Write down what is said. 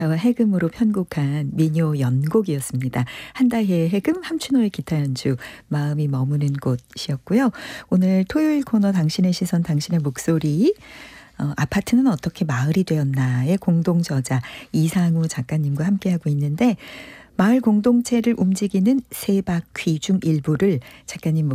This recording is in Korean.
해금으로 편곡한 민요 연곡이었습니다. 한다희의 해금, 함춘호의 기타 연주, 마음이 머무는 곳이었고요. 오늘 토요일 코너 당신의 시선, 당신의 목소리, 아파트는 어떻게 마을이 되었나의 공동 저자 이상우 작가님과 함께하고 있는데, 마을 공동체를 움직이는 세 바퀴 중 일부를 작가님